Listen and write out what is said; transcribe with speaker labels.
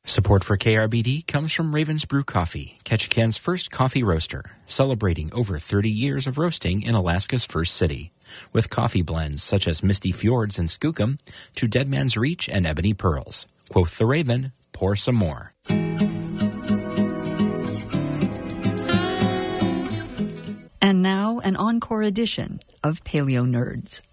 Speaker 1: Support for KRBD comes from Ravens Brew Coffee, Ketchikan's first coffee roaster, celebrating over 30 years of roasting in Alaska's first city, with coffee blends such as Misty Fjords and Skookum to Dead Man's Reach and Ebony Pearls. Quoth the Raven, pour some more.
Speaker 2: And now an encore edition of Paleo Nerds.